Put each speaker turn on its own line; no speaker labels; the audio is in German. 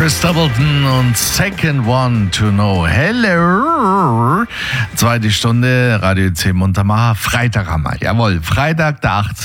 Chris Stapleton und Second One to Know. Hello! Zweite Stunde, Radio C Montabaur. Freitag haben wir. Jawohl, Freitag, der 18.